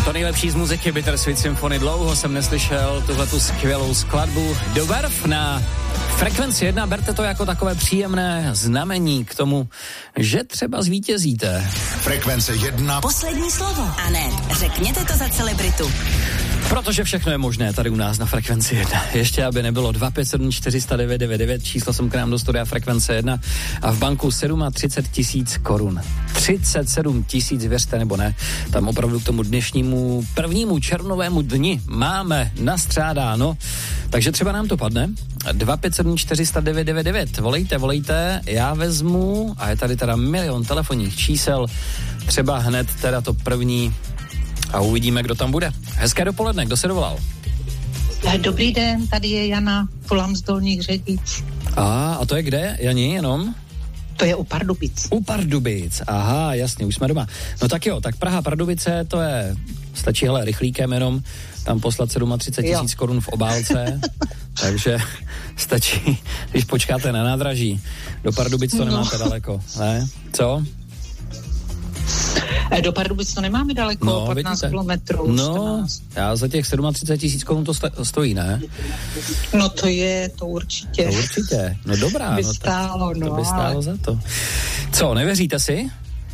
To nejlepší z muziky Bittersweet Symphony. Dlouho jsem neslyšel tuhletu skvělou skladbu The Verve na Frekvenci 1. Berte to jako takové příjemné znamení k tomu, že třeba zvítězíte. Frekvence 1. Poslední slovo. A ne, řekněte to za celebritu. Protože všechno je možné tady u nás na Frekvenci 1. Ještě aby nebylo 257 409 99, číslo jsem k nám do studia Frekvence 1 a v banku 37 000 korun. 37 000, věřte nebo ne, tam opravdu k tomu dnešnímu 1. červnovému dni máme nastřádáno, takže třeba nám to padne. 257 409 99, volejte, já vezmu, a je tady teda milion telefonních čísel, třeba hned teda to první a uvidíme, kdo tam bude. Hezké dopoledne, kdo se dovolal? Dobrý den, tady je Jana, volám z Dolních Řetíc. A to je kde, Jani, jenom? To je u Pardubic. U Pardubic, aha, jasně, už jsme doma. No tak jo, tak Praha, Pardubice, to je, stačí, hele, rychlíkem jenom, tam poslat 37 000 korun v obálce, takže stačí, když počkáte na nádraží. Do Pardubic to nemáte daleko, ne? Co? Do Pardubic to nemáme daleko, 15 kilometrů. No, já za těch 37 000 korun to stojí, ne? No to určitě. To určitě, no dobrá. By stálo, to by stálo za to. Co, nevěříte si?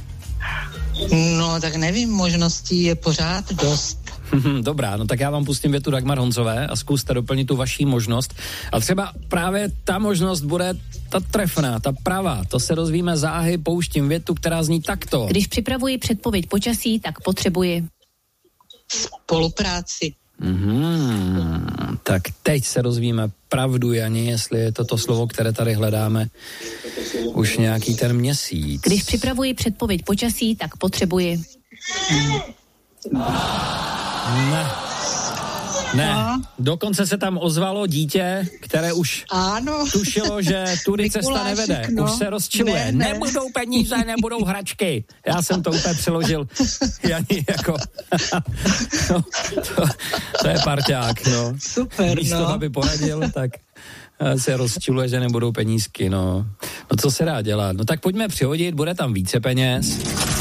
No tak nevím, možností je pořád dost. Dobrá, no tak já vám pustím větu Dagmar Honzové a zkuste doplnit tu vaší možnost. A třeba právě ta možnost bude ta trefná, ta pravá. To se dozvíme záhy, pouštím větu, která zní takto. Když připravuji předpověď počasí, tak potřebuji spolupráci. Tak teď se dozvíme pravdu, Jani, jestli je to slovo, které tady hledáme už nějaký ten měsíc. Když připravuji předpověď počasí, tak potřebuji Ne, dokonce se tam ozvalo dítě, které už tušilo, že tudy cesta nevede. Už se rozčiluje. Ne. Nebudou peníze, nebudou hračky. Já jsem to úplně přeložil. Jani, jako... no, to je parťák, no. Super, místo, aby poradil, tak se rozčiluje, že nebudou penízky, no. No co se dá dělat? No tak pojďme přihodit, bude tam více peněz.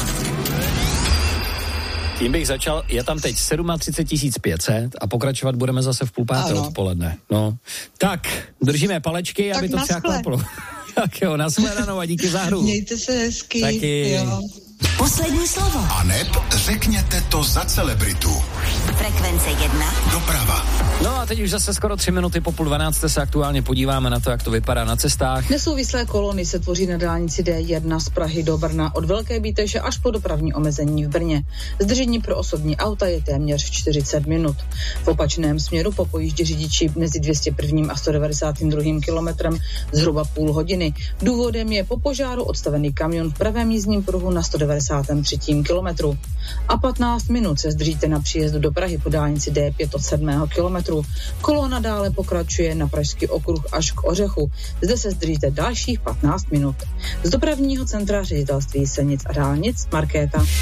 Tím bych začal, je tam teď 37 500 a pokračovat budeme zase v 5:30 odpoledne. No, tak, držíme palečky, tak aby to třeba klaplo. Tak jo, nashledanou a díky za hru. Mějte se hezky. Taky. Jo. Poslední slovo. Aneb, řekněte to za celebritu. Frekvence 1. Doprava. No a teď už zase skoro 3 minuty po 11:30 se aktuálně podíváme na to, jak to vypadá na cestách. Nesouvislé kolony se tvoří na dálnici D1 z Prahy do Brna od Velké Bíteše až po dopravní omezení v Brně. Zdržení pro osobní auta je téměř 40 minut. V opačném směru popojíždí řidiči mezi 201. a 192. kilometrem zhruba půl hodiny. Důvodem je po požáru odstavený kamion v pravém jízdním pruhu na 193. kilometru. A 15 minut se zdržíte na příjezdu do Prahy po dálnici D5 od 7. kilometru. Kolona dále pokračuje na Pražský okruh až k Ořechu. Zde se zdržíte dalších 15 minut. Z dopravního centra Ředitelství silnic a dálnic Markéta.